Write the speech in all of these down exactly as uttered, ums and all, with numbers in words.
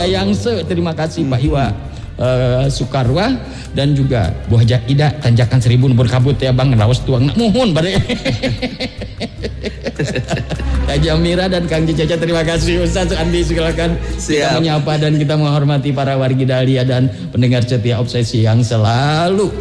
Yang se terima kasih Pak Iwa uh, Soekarwa dan juga Bu Haja Ida Tanjakan Seribu Nur Kabut ya Bang Lawas tuang nak muhun pada Haja Mira dan Kang Cica. Terima kasih Ustaz Andi, silakan. Kita menyapa dan kita menghormati para wargi Dahlia dan pendengar setia Obsesi yang selalu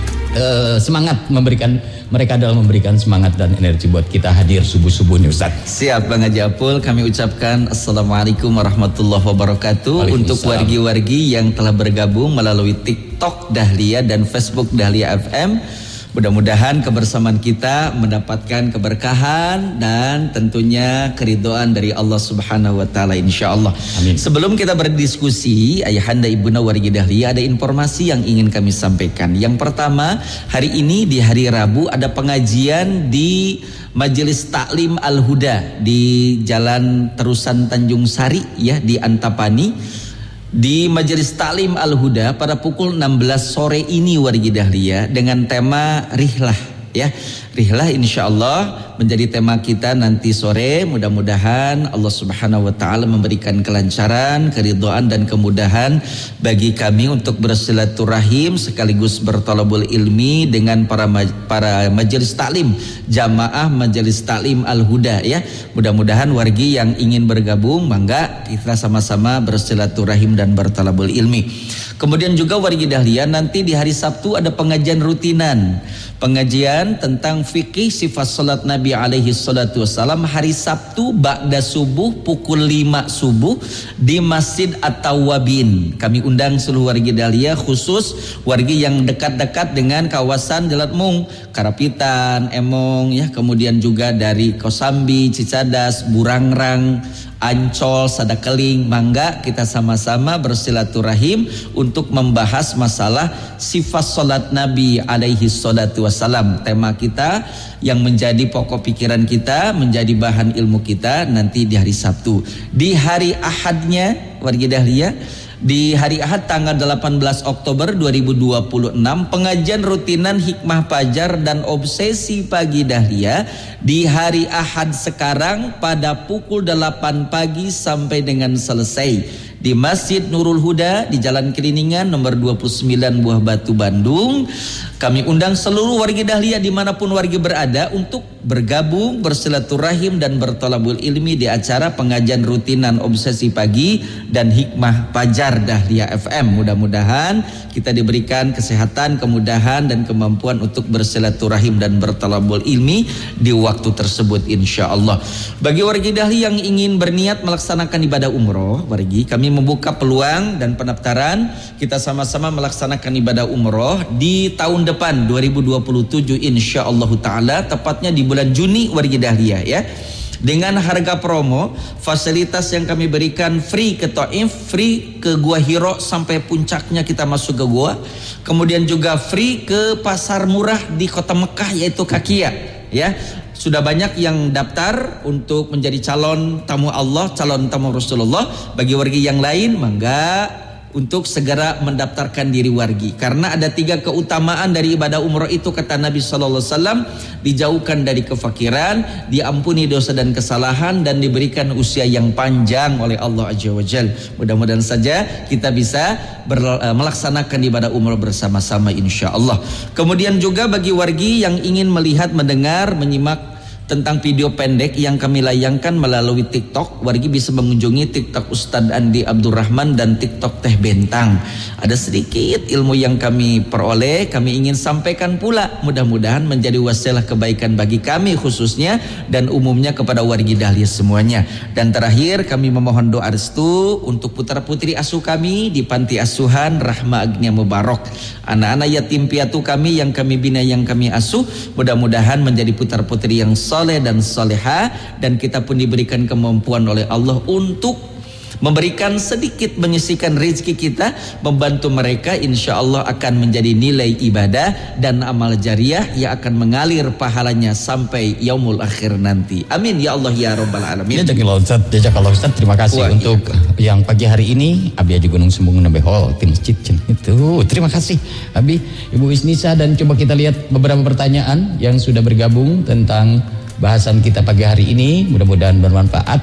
uh, semangat memberikan, mereka adalah memberikan semangat dan energi buat kita hadir subuh-subuh nih Ustaz. Siap Bang Haji Apul, kami ucapkan Assalamualaikum warahmatullahi wabarakatuh untuk wargi-wargi yang telah bergabung melalui TikTok Dahlia dan Facebook Dahlia F M. Mudah-mudahan kebersamaan kita mendapatkan keberkahan dan tentunya keridhaan dari Allah Subhanahu wa taala insyaallah. Amin. Sebelum kita berdiskusi, ayahanda ibunda wargi Dahlia, ada informasi yang ingin kami sampaikan. Yang pertama, hari ini di hari Rabu ada pengajian di Majelis Taklim Al-Huda di Jalan Terusan Tanjung Sari ya di Antapani. Di Majelis Taklim Al-Huda pada pukul enam belas sore ini wargi Dahlia dengan tema Rihlah ya. Rihlah insyaallah menjadi tema kita nanti sore. Mudah-mudahan Allah Subhanahu wa taala memberikan kelancaran, keridhaan dan kemudahan bagi kami untuk bersilaturahim sekaligus berthalabul ilmi dengan para para majelis taklim, jamaah Majelis Taklim Al-Huda ya. Mudah-mudahan wargi yang ingin bergabung mangga kita sama-sama bersilaturahim dan berthalabul ilmi. Kemudian juga wargi Dahlia nanti di hari Sabtu ada pengajian rutinan. Pengajian tentang fikih sifat salat Nabi alaihi salatu wassalam hari Sabtu ba'da subuh pukul lima subuh di Masjid At-Tawwabin. Kami undang seluruh wargi Dahlia, khusus wargi yang dekat-dekat dengan kawasan Jelat Mung, Karapitan, Emong ya, kemudian juga dari Kosambi, Cicadas, Burangrang, Ancol, Sadakeling, mangga kita sama-sama bersilaturahim untuk membahas masalah sifat salat Nabi alaihi salatu wassalam. Tema kita yang menjadi pokok pikiran kita, menjadi bahan ilmu kita nanti di hari Sabtu. Di hari Ahadnya wargi Dahlia, di hari Ahad tanggal delapan belas Oktober dua ribu dua puluh enam pengajian rutinan Hikmah Fajar dan Obsesi Pagi Dahlia di hari Ahad sekarang pada pukul delapan pagi sampai dengan selesai di Masjid Nurul Huda di Jalan Keliningan nomor dua puluh sembilan Buah Batu Bandung. Kami undang seluruh wargi Dahlia dimanapun wargi berada untuk bergabung, bersilaturahim dan berthalabul ilmi di acara pengajian rutinan Obsesi Pagi dan Hikmah Fajar Dahlia F M. Mudah-mudahan kita diberikan kesehatan, kemudahan dan kemampuan untuk bersilaturahim dan berthalabul ilmi di waktu tersebut insyaallah. Bagi wargi Dahlia yang ingin berniat melaksanakan ibadah umroh, wargi kami membuka peluang dan pendaftaran kita sama-sama melaksanakan ibadah umroh di tahun depan dua ribu dua puluh tujuh insyaallah taala, tepatnya di bulan Juni wargi Dahlia ya. Dengan harga promo, fasilitas yang kami berikan free ke Taif, free ke Gua Hiro sampai puncaknya kita masuk ke gua. Kemudian juga free ke pasar murah di kota Mekah yaitu Kakia ya. Sudah banyak yang daftar untuk menjadi calon tamu Allah, calon tamu Rasulullah. Bagi wargi yang lain mangga untuk segera mendaftarkan diri wargi, karena ada tiga keutamaan dari ibadah umroh itu kata Nabi sallallahu alaihi wasallam: dijauhkan dari kefakiran, diampuni dosa dan kesalahan, dan diberikan usia yang panjang oleh Allah Azza wa Jalla. Mudah-mudahan saja kita bisa ber, uh, melaksanakan ibadah umroh bersama-sama insyaallah. Kemudian juga bagi wargi yang ingin melihat, mendengar, menyimak tentang video pendek yang kami layangkan melalui TikTok, wargi bisa mengunjungi TikTok Ustadz Andi Abdurrahman dan TikTok Teh Bentang. Ada sedikit ilmu yang kami peroleh, kami ingin sampaikan pula, mudah-mudahan menjadi wasilah kebaikan bagi kami khususnya dan umumnya kepada wargi Dahlia semuanya. Dan terakhir kami memohon doa restu untuk putra putri asuh kami di panti asuhan Rahma Agnia Mubarak, anak-anak yatim piatu kami yang kami bina, yang kami asuh, mudah-mudahan menjadi putra putri yang soleh dan soleha, dan kita pun diberikan kemampuan oleh Allah untuk memberikan sedikit, menyisihkan rezeki kita, membantu mereka, insya Allah akan menjadi nilai ibadah dan amal jariah yang akan mengalir pahalanya sampai yaumul akhir nanti. Amin ya Allah ya Rabbal Alamin. Jazakallah Ustaz, jazakallah Ustaz. Terima kasih Wah, untuk iya. yang pagi hari ini Abi Haji Gunung Sembung Nabe Hall tim masjid itu. Terima kasih Abi, Ibu Isnisa, dan coba kita lihat beberapa pertanyaan yang sudah bergabung tentang bahasan kita pagi hari ini. Mudah-mudahan bermanfaat.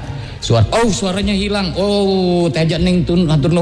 Suara, oh suaranya hilang. Oh, tajak ning tun hatur